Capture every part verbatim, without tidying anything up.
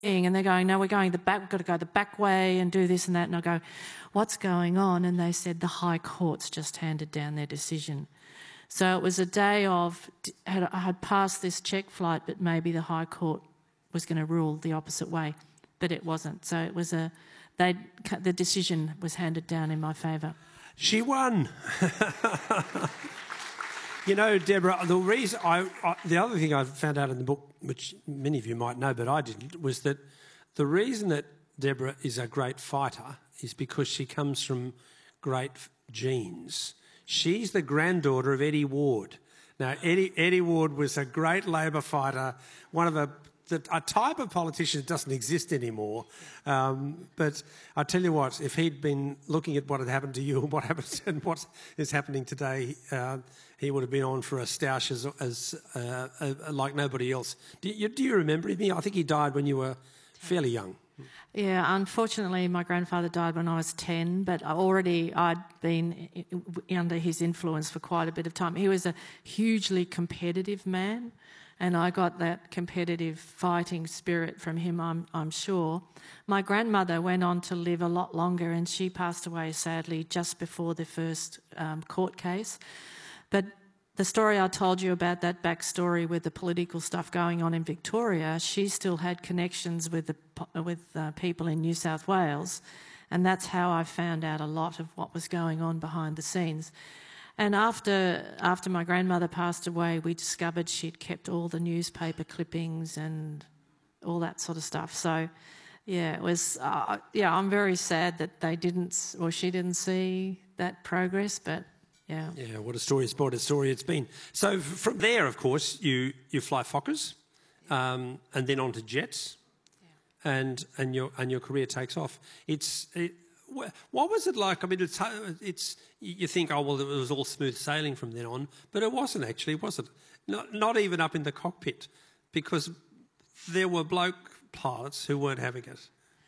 and they're going, no, we're going the back, we've got to go the back way and do this and that. And I go, what's going on? And they said the High Court's just handed down their decision. So it was a day of, had, I had passed this check flight, but maybe the High Court was going to rule the opposite way, but it wasn't. So it was a, they, the decision was handed down in my favour. She won. You know, Deborah, the reason I, I, the other thing I found out in the book, which many of you might know, but I didn't, was that the reason that Deborah is a great fighter is because she comes from great genes. She's the granddaughter of Eddie Ward. Now, Eddie, Eddie Ward was a great Labor fighter, one of a, the, a type of politician that doesn't exist anymore. Um, but I tell you what, if he'd been looking at what had happened to you and what happened and what is happening today, uh, he would have been on for a stoush as, as uh, uh, like nobody else. Do you, do you remember him? I think he died when you were fairly young. Yeah, unfortunately, my grandfather died when I was ten, but already I'd been under his influence for quite a bit of time. He was a hugely competitive man, and I got that competitive fighting spirit from him, I'm, I'm sure. My grandmother went on to live a lot longer, and she passed away, sadly, just before the first um, court case. But the story I told you about, that backstory with the political stuff going on in Victoria, she still had connections with the, with uh, people in New South Wales, and that's how I found out a lot of what was going on behind the scenes. And after after my grandmother passed away, we discovered she'd kept all the newspaper clippings and all that sort of stuff. So, yeah, it was. Uh, yeah, I'm very sad that they didn't, or she didn't see that progress, but. Yeah. Yeah, what a story, what a story it's been. So from there, of course, you, you fly Fokkers, um, and then on to jets, yeah. and and your and your career takes off. It's it, what was it like? I mean, it's, it's you think, oh well, it was all smooth sailing from then on, but it wasn't actually, was it? Not not even up in the cockpit, because there were bloke pilots who weren't having it.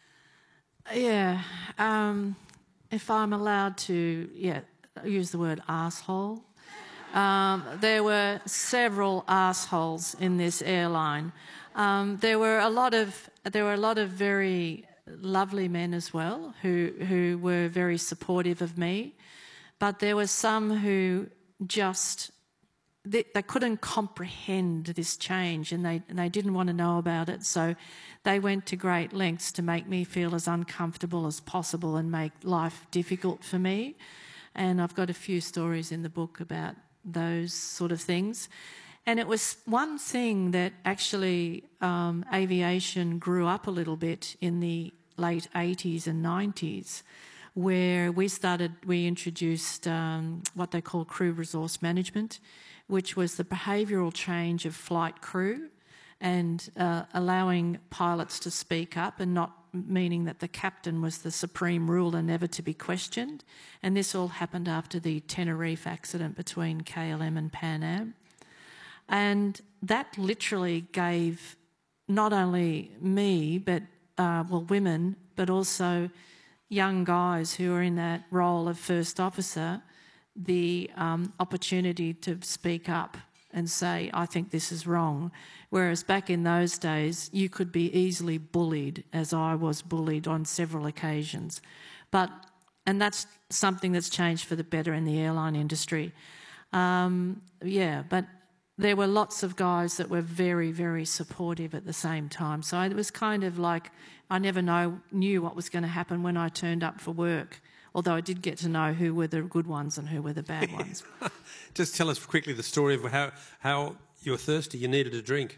Yeah, um, if I'm allowed to, yeah. use the word arsehole. Um, there were several arseholes in this airline. Um, there were a lot of there were a lot of very lovely men as well who who were very supportive of me, but there were some who just they, they couldn't comprehend this change, and they and they didn't want to know about it. So they went to great lengths to make me feel as uncomfortable as possible and make life difficult for me. And I've got a few stories in the book about those sort of things. And it was one thing that actually um, aviation grew up a little bit in the late eighties and nineties, where we started, we introduced um, what they call crew resource management, which was the behavioural change of flight crew and uh, allowing pilots to speak up, and not meaning that the captain was the supreme ruler, never to be questioned. And this all happened after the Tenerife accident between K L M and Pan Am. And that literally gave not only me, but, uh, well, women, but also young guys who are in that role of first officer, the um, opportunity to speak up and say, I think this is wrong. Whereas back in those days, you could be easily bullied, as I was bullied on several occasions. But, and that's something that's changed for the better in the airline industry. Um, yeah, but there were lots of guys that were very, very supportive at the same time. So it was kind of like I never know, knew what was going to happen when I turned up for work, although I did get to know who were the good ones and who were the bad ones. Just tell us quickly the story of how, how you were thirsty, you needed a drink.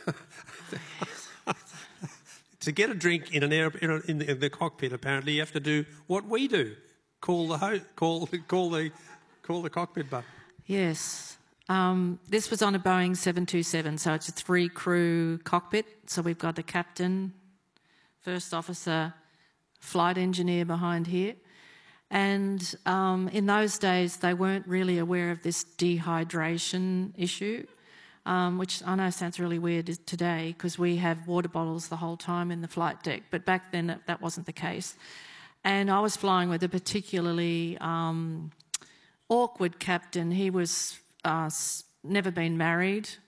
To get a drink in an air, in, a, in, the, in the cockpit, apparently you have to do what we do: call the ho- call call the call the cockpit button. Yes, um, this was on a Boeing seven two seven, so it's a three-crew cockpit. So we've got the captain, first officer, flight engineer behind here. And um, in those days, they weren't really aware of this dehydration issue, um, which I know sounds really weird today because we have water bottles the whole time in the flight deck, but back then that, that wasn't the case. And I was flying with a particularly um, awkward captain. He was uh, never been married,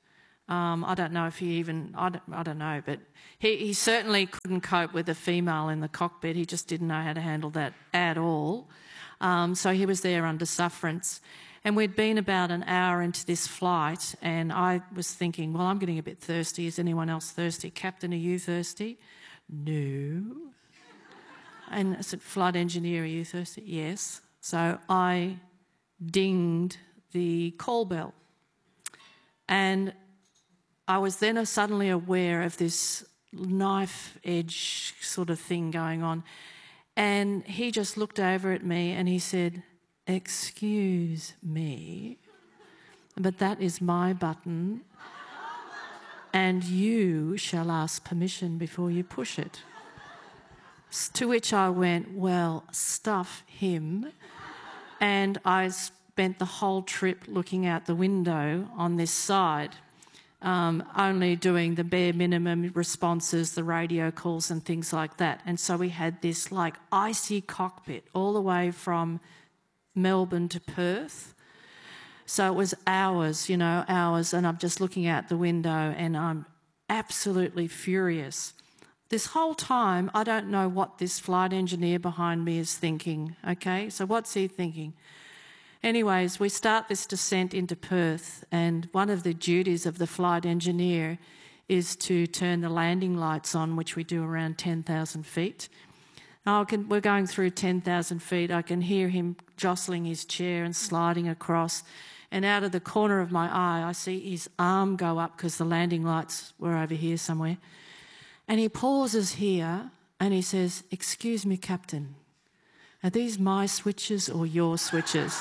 Um, I don't know if he even, I don't, I don't know, but he, he certainly couldn't cope with a female in the cockpit. He just didn't know how to handle that at all. Um, so he was there under sufferance. And we'd been about an hour into this flight, and I was thinking, well, I'm getting a bit thirsty. Is anyone else thirsty? Captain, are you thirsty? No. And I said, flight engineer, are you thirsty? Yes. So I dinged the call bell. And I was then suddenly aware of this knife edge sort of thing going on. And he just looked over at me and he said, excuse me, but that is my button and you shall ask permission before you push it. To which I went, well, stuff him. And I spent the whole trip looking out the window on this side, um, only doing the bare minimum responses, the radio calls and things like that. And so we had this like icy cockpit all the way from Melbourne to Perth. So it was hours, you know, hours, and I'm just looking out the window and I'm absolutely furious. This whole time, I don't know what this flight engineer behind me is thinking, okay? So what's he thinking? Anyways, we start this descent into Perth, and one of the duties of the flight engineer is to turn the landing lights on, which we do around ten thousand feet. Now, I can, we're going through ten thousand feet. I can hear him jostling his chair and sliding across. And out of the corner of my eye, I see his arm go up because the landing lights were over here somewhere. And he pauses here and he says, excuse me, Captain, are these my switches or your switches?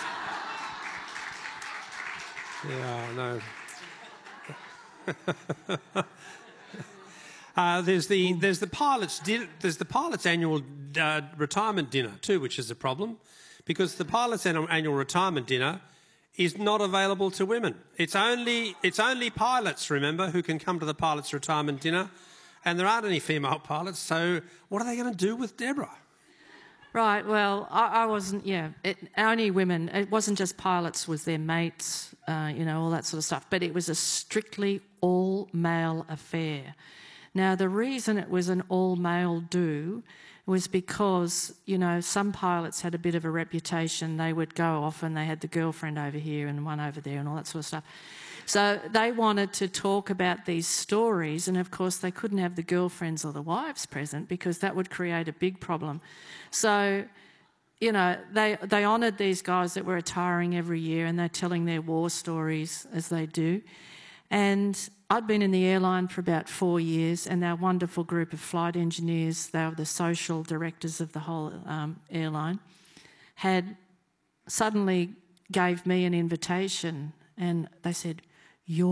Yeah, I know. uh, there's the there's the pilot's din- there's the pilot's annual uh, retirement dinner too, which is a problem, because the pilot's annual, annual retirement dinner is not available to women. It's only it's only pilots, remember, who can come to the pilot's retirement dinner, and there aren't any female pilots. So what are they going to do with Deborah? Right, well, I, I wasn't, yeah, it, only women. It wasn't just pilots, was their mates, uh, you know, all that sort of stuff. But it was a strictly all-male affair. Now, the reason it was an all-male do was because, you know, some pilots had a bit of a reputation. They would go off and they had the girlfriend over here and one over there and all that sort of stuff. So they wanted to talk about these stories, and of course they couldn't have the girlfriends or the wives present because that would create a big problem. So, you know, they they honoured these guys that were retiring every year, and they're telling their war stories as they do. And I'd been in the airline for about four years, and our wonderful group of flight engineers, they were the social directors of the whole um, airline, had suddenly gave me an invitation, and they said, "You're